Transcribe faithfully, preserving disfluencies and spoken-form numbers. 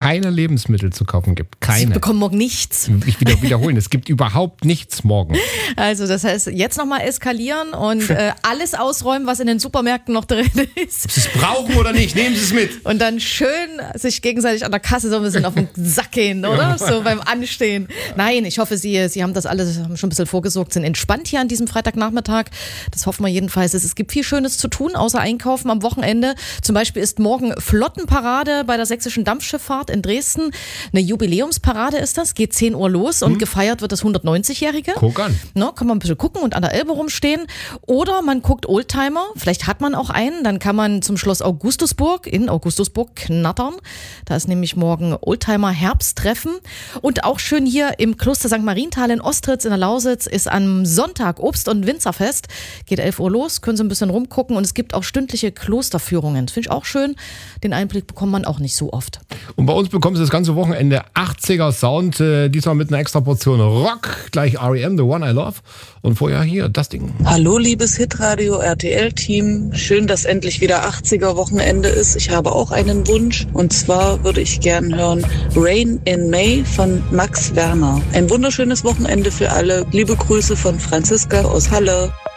keine Lebensmittel zu kaufen gibt. Keine. Sie bekommen morgen nichts. Ich wieder wiederholen, es gibt überhaupt nichts morgen. Also das heißt, jetzt nochmal eskalieren und äh, alles ausräumen, was in den Supermärkten noch drin ist. Ob Sie es brauchen oder nicht, nehmen Sie es mit. Und dann schön sich gegenseitig an der Kasse so ein bisschen auf den Sack gehen, oder? So beim Anstehen. Nein, ich hoffe, Sie, Sie haben das alles haben schon ein bisschen vorgesorgt, sind entspannt hier an diesem Freitagnachmittag. Das hoffen wir jedenfalls. Es gibt viel Schönes zu tun, außer Einkaufen am Wochenende. Zum Beispiel ist morgen Flottenparade bei der Sächsischen Dampfschifffahrt in Dresden. Eine Jubiläumsparade ist das, geht zehn Uhr los und hm. gefeiert wird das hundertneunzigjährige. Guck an. No, kann man ein bisschen gucken und an der Elbe rumstehen. Oder man guckt Oldtimer, vielleicht hat man auch einen, dann kann man zum Schloss Augustusburg in Augustusburg knattern. Da ist nämlich morgen Oldtimer Herbsttreffen. Und auch schön hier im Kloster Sankt Marienthal in Ostritz in der Lausitz ist am Sonntag Obst- und Winzerfest. Geht elf Uhr los, können Sie ein bisschen rumgucken und es gibt auch stündliche Klosterführungen. Das finde ich auch schön. Den Einblick bekommt man auch nicht so oft. Und bei uns bekommen Sie das ganze Wochenende achtziger Sound, äh, diesmal mit einer extra Portion Rock, gleich R E M, The One I Love. Und vorher hier das Ding. Hallo liebes Hitradio R T L-Team, schön, dass endlich wieder achtziger Wochenende ist. Ich habe auch einen Wunsch und zwar würde ich gern hören Rain in May von Max Werner. Ein wunderschönes Wochenende für alle. Liebe Grüße von Franziska aus Halle.